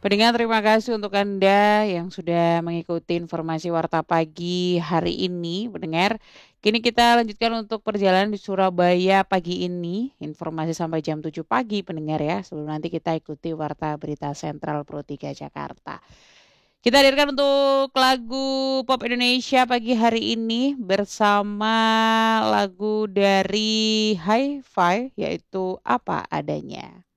Pendengar, terima kasih untuk Anda yang sudah mengikuti informasi Warta Pagi hari ini. Pendengar, kini kita lanjutkan untuk perjalanan di Surabaya pagi ini. Informasi sampai jam 7 pagi, pendengar ya. Sebelum nanti kita ikuti Warta Berita Sentral Pro 3 Jakarta. Kita hadirkan untuk lagu pop Indonesia pagi hari ini bersama lagu dari Hi-Fi yaitu Apa Adanya.